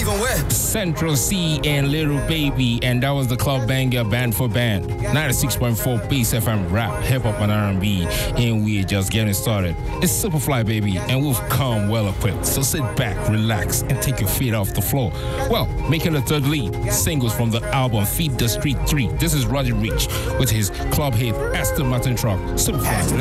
Even where? Central C and Little Baby, and that was the club banger Band for Band. 96.4 Base FM rap, hip hop and R&B, and we're just getting started. It's Superfly, baby, and we've come well equipped. So sit back, relax, and take your feet off the floor. Well, making the third lead, singles from the album Feed the Street 3. This is Roddy Ricch with his club hit Aston Martin truck, Superfly.